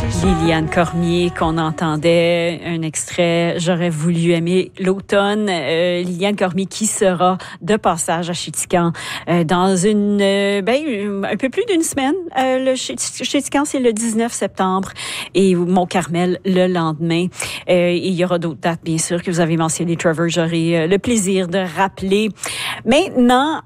Liliane Cormier qu'on entendait, un extrait « J'aurais voulu aimer l'automne ». Liliane Cormier qui sera de passage à Chéticamp dans un peu plus d'une semaine. Le Chéticamp, c'est le 19 septembre et Mont-Carmel le lendemain. Et il y aura d'autres dates, bien sûr, que vous avez mentionnées, Trevor. J'aurai le plaisir de rappeler. Maintenant,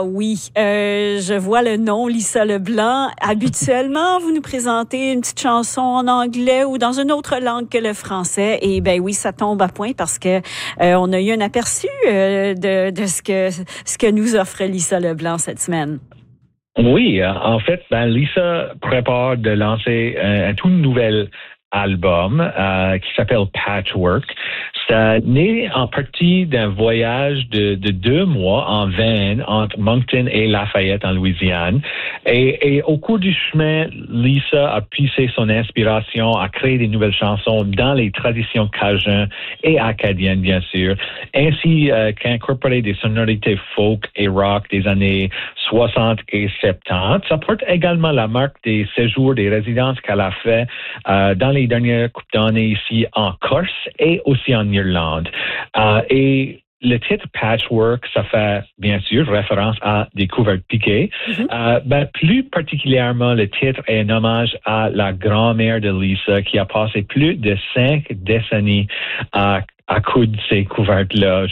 je vois le nom Lisa Leblanc. Habituellement, vous nous présentez une petite chanson en anglais ou dans une autre langue que le français. Et ça tombe à point parce que on a eu un aperçu de ce que nous offre Lisa Leblanc cette semaine. Oui, en fait, Lisa prépare de lancer un tout nouvel album qui s'appelle Patchwork. Ça naît en partie d'un voyage de 2 mois en van entre Moncton et Lafayette en Louisiane. Et au cours du chemin, Lisa a puisé son inspiration à créer des nouvelles chansons dans les traditions cajun et acadiennes, bien sûr, ainsi qu'incorporer des sonorités folk et rock des années 60 et 70. Ça porte également la marque des séjours, des résidences qu'elle a fait dans les dernières coupes d'années ici en Corse et aussi en Irlande. Et le titre Patchwork, ça fait bien sûr référence à des couvertes piquées. Plus particulièrement, le titre est un hommage à la grand-mère de Lisa qui a passé plus de 5 décennies à coudre ces couvertes-là.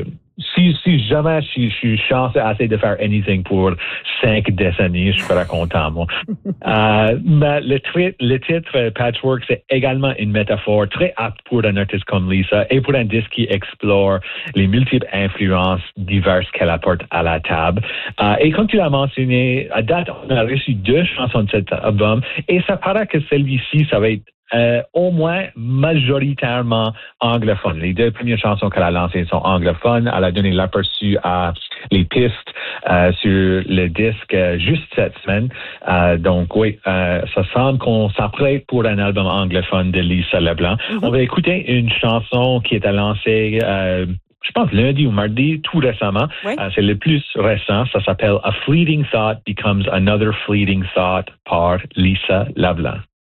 Si jamais je suis chanceux assez de faire anything pour 5 décennies, je serais content, moi. Mais le titre Patchwork, c'est également une métaphore très apte pour un artiste comme Lisa et pour un disque qui explore les multiples influences diverses qu'elle apporte à la table. Et comme tu l'as mentionné, à date, on a reçu 2 chansons de cet album et ça paraît que celle-ci, ça va être au moins majoritairement anglophone. Les 2 premières chansons qu'elle a lancées sont anglophones. Elle a donné l'aperçu à les pistes sur le disque juste cette semaine. Donc oui, ça semble qu'on s'apprête pour un album anglophone de Lisa Leblanc. On va écouter une chanson qui est lancée je pense lundi ou mardi, tout récemment. Oui. C'est le plus récent. Ça s'appelle A Fleeting Thought Becomes Another Fleeting Thought par Lisa Leblanc.